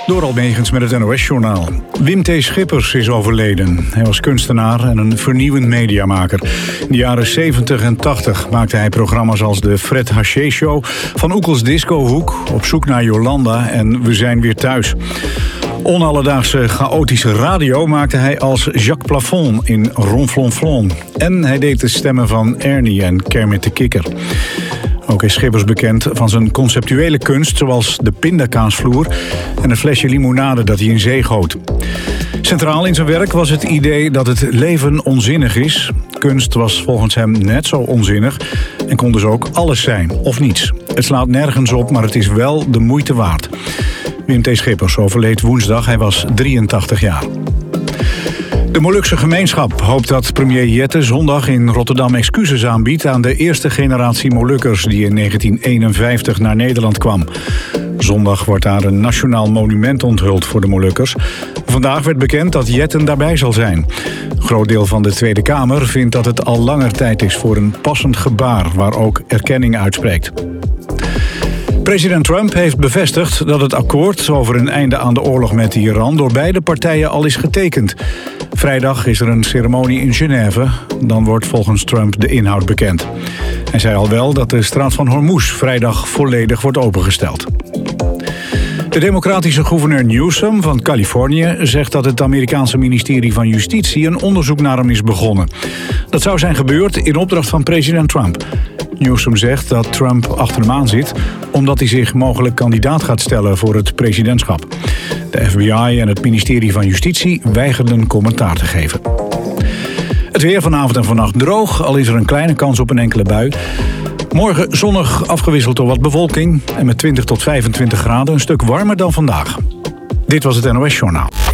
Door Almegens met het NOS-journaal. Wim T. Schippers is overleden. Hij was kunstenaar en een vernieuwend mediamaker. In de jaren 70 en 80 maakte hij programma's als de Fred Haché Show, Van Oekels Discohoek, Op zoek naar Jolanda en We zijn weer thuis. Onalledaagse chaotische radio maakte hij als Jacques Plafond in Ronflonflon. En hij deed de stemmen van Ernie en Kermit de Kikker. Ook is Schippers bekend van zijn conceptuele kunst, zoals de pindakaasvloer en een flesje limonade dat hij in zee goot. Centraal in zijn werk was het idee dat het leven onzinnig is. Kunst was volgens hem net zo onzinnig en kon dus ook alles zijn, of niets. Het slaat nergens op, maar het is wel de moeite waard. Wim T. Schippers overleed woensdag, hij was 83 jaar. De Molukse gemeenschap hoopt dat premier Jette zondag in Rotterdam excuses aanbiedt aan de eerste generatie Molukkers die in 1951 naar Nederland kwam. Zondag wordt daar een nationaal monument onthuld voor de Molukkers. Vandaag werd bekend dat Jetten daarbij zal zijn. Een groot deel van de Tweede Kamer vindt dat het al langer tijd is voor een passend gebaar waar ook erkenning uitspreekt. President Trump heeft bevestigd dat het akkoord over een einde aan de oorlog met Iran door beide partijen al is getekend. Vrijdag is er een ceremonie in Genève. Dan wordt volgens Trump de inhoud bekend. Hij zei al wel dat de straat van Hormuz vrijdag volledig wordt opengesteld. De democratische gouverneur Newsom van Californië zegt dat het Amerikaanse ministerie van Justitie een onderzoek naar hem is begonnen. Dat zou zijn gebeurd in opdracht van president Trump. Newsom zegt dat Trump achter hem aan zit omdat hij zich mogelijk kandidaat gaat stellen voor het presidentschap. De FBI en het ministerie van Justitie weigerden commentaar te geven. Het weer vanavond en vannacht droog, al is er een kleine kans op een enkele bui. Morgen zonnig, afgewisseld door wat bewolking en met 20 tot 25 graden een stuk warmer dan vandaag. Dit was het NOS Journaal.